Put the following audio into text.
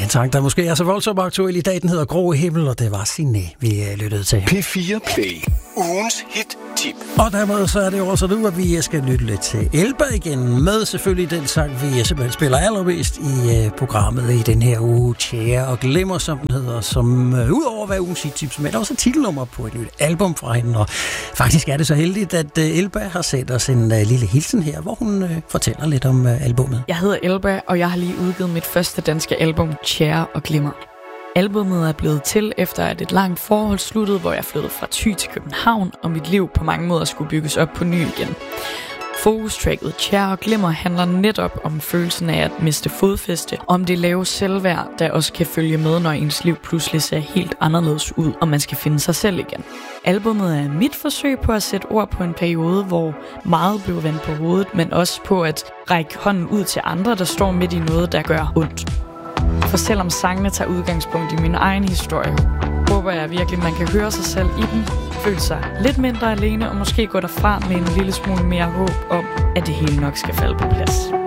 En sang, der måske er så voldsomt aktuel i dag, den hedder Grå Himmel, og det var Signe, vi lyttede til. P4 Play. Ugens hit-tip. Og dermed så er det også nu, at vi skal lytte lidt til Elba igen, med selvfølgelig den sang, vi simpelthen spiller allermest i programmet i den her uge, Tjære og Glimmer, som den hedder, som udover at være ugens hit-tips, men også titelnummer på et nyt album fra hende. Og faktisk er det så heldigt, at Elba har sendt os en lille hilsen her, hvor hun fortæller lidt om albummet. Jeg hedder Elba, og jeg har lige udgivet mit første danske album, Tjære og Glimmer. Albummet er blevet til efter at et langt forhold sluttede, hvor jeg flyttede fra Thy til København, og mit liv på mange måder skulle bygges op på ny igen. Fokustracket Tjære og Glimmer handler netop om følelsen af at miste fodfæste, om det lave selvværd, der også kan følge med, når ens liv pludselig ser helt anderledes ud, og man skal finde sig selv igen. Albummet er mit forsøg på at sætte ord på en periode, hvor meget blev vendt på hovedet, men også på at række hånden ud til andre, der står midt i noget, der gør ondt. For selvom sangene tager udgangspunkt i min egen historie, håber jeg virkelig, at man kan høre sig selv i den, føle sig lidt mindre alene og måske gå derfra med en lille smule mere håb om, at det hele nok skal falde på plads.